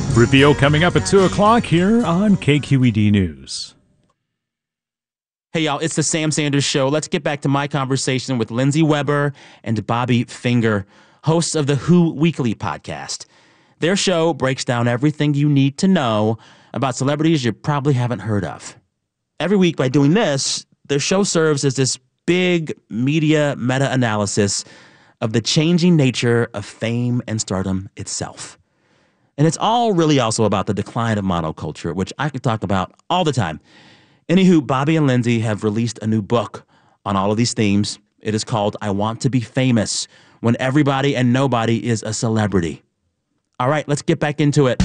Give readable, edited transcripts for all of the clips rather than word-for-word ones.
Reveal coming up at 2 o'clock here on KQED News. Hey, y'all, it's the Sam Sanders Show. Let's get back to my conversation with Lindsay Weber and Bobby Finger, hosts of the Who Weekly podcast. Their show breaks down everything you need to know about celebrities you probably haven't heard of. Every week, by doing this, their show serves as this big media meta-analysis of the changing nature of fame and stardom itself. And it's all really also about the decline of monoculture, which I could talk about all the time. Anywho, Bobby and Lindsay have released a new book on all of these themes. It is called I Want to Be Famous, When Everybody and Nobody is a Celebrity. All right, let's get back into it.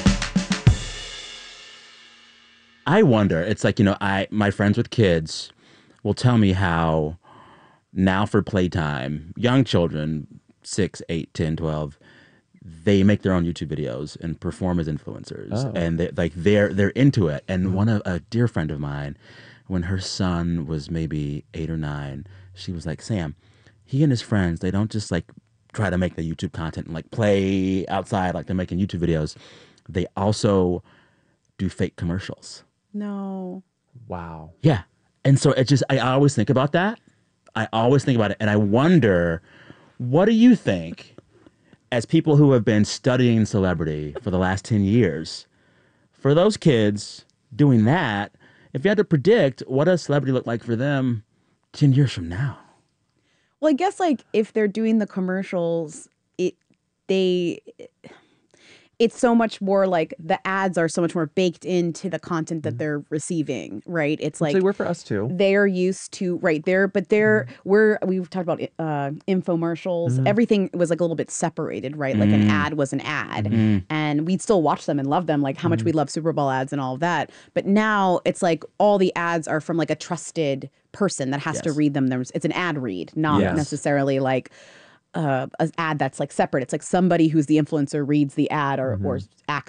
I wonder, it's like, my friends with kids will tell me how now for playtime, young children, 6, 8, 10, 12, they make their own YouTube videos and perform as influencers. Oh. And they're into it. And a dear friend of mine, when her son was maybe 8 or 9, she was like, Sam, he and his friends, they don't just try to make the YouTube content and play outside like they're making YouTube videos. They also do fake commercials. No. Wow. Yeah. And so I always think about that. I always think about it. And I wonder, what do you think, as people who have been studying celebrity for the last 10 years, for those kids doing that, if you had to predict what does celebrity look like for them 10 years from now? Well, I guess if they're doing the commercials, it's so much more the ads are so much more baked into the content that they're receiving, right? It's they were for us too. They're used to we've talked about infomercials. Everything was a little bit separated, right? Like an ad was an ad, and we'd still watch them and love them, how much we love Super Bowl ads and all of that. But now it's all the ads are from a trusted person that has to read them. It's an ad read, not necessarily an ad that's separate. It's somebody who's the influencer reads the ad or acts